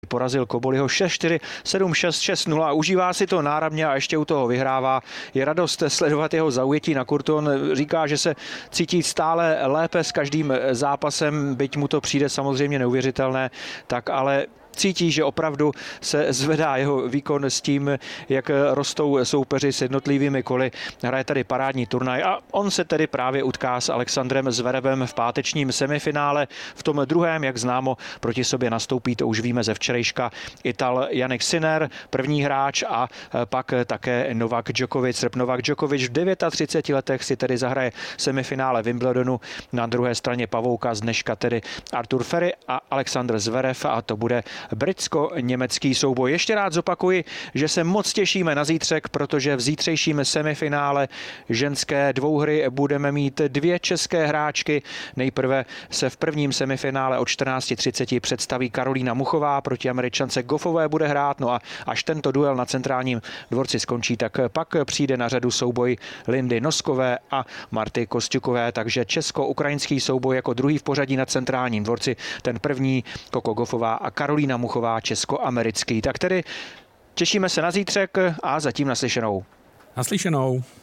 Porazil Koboliho 6-4, 7-6, 6-0 a užívá si to náramně a ještě u toho vyhrává. Je radost sledovat jeho zaujetí na kurtu. On říká, že se cítí stále lépe s každým zápasem, byť mu to přijde samozřejmě neuvěřitelné, tak ale cítí, že opravdu se zvedá jeho výkon s tím, jak rostou soupeři s jednotlivými koly. Hraje tady parádní turnaj a on se tedy právě utká s Alexandrem Zverevem v pátečním semifinále. V tom druhém, jak známo, proti sobě nastoupí, to už víme ze včerejška, Ital Jannik Sinner, první hráč, a pak také Novak Djokovic. Novak Djokovic v 39 letech si tedy zahraje semifinále Wimbledonu. Na druhé straně pavouka z dneška tedy Artur Ferry a Alexander Zverev, a to bude britsko-německý souboj. Ještě rád zopakuji, že se moc těšíme na zítřek, protože v zítřejším semifinále ženské dvouhry budeme mít dvě české hráčky. Nejprve se v prvním semifinále od 14:30 představí Karolína Muchová, proti Američance Goffové bude hrát, no a až tento duel na Centrálním dvorci skončí, tak pak přijde na řadu souboj Lindy Noskové a Marty Kosťukové, takže česko-ukrajinský souboj jako druhý v pořadí na Centrálním dvorci, ten první Coco Gauffová a Karolína Muchová česko-americký. Tak tedy těšíme se na zítřek a zatím naslyšenou. Naslyšenou.